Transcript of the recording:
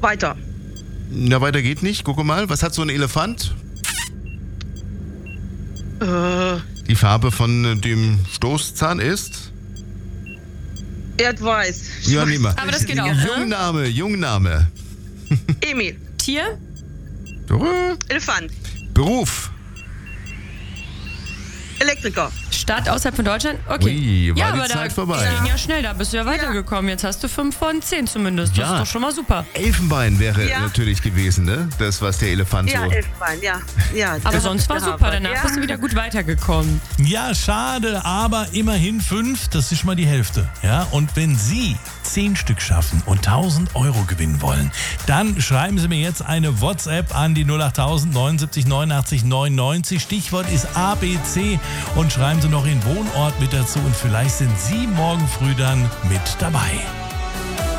Weiter. Na, weiter geht nicht. Guck mal, was hat so ein Elefant? Die Farbe von dem Stoßzahn ist? Erdweiß. Ja, nimm mal. Aber das geht auch. Jungname. Emil. Tier? Elefant. Beruf. Elektriker. Stadt außerhalb von Deutschland? Okay. Ui, war die aber Zeit da vorbei. ging ja schnell, da bist du ja weitergekommen. Jetzt hast du 5 von 10 zumindest. Das Ja. ist doch schon mal super. Elfenbein wäre Ja. natürlich gewesen, ne? Das, was der Elefant Ja, so... Elfenbein, ja. Aber sonst war super. Danach bist du wieder gut weitergekommen. Ja, schade, aber immerhin 5, das ist schon mal die Hälfte. Ja, und wenn Sie 10 Stück schaffen und 1.000 Euro gewinnen wollen, dann schreiben Sie mir jetzt eine WhatsApp an die 08000 79 89 99. Stichwort ist ABC und schreiben Sie noch Ihren Wohnort mit dazu und vielleicht sind Sie morgen früh dann mit dabei.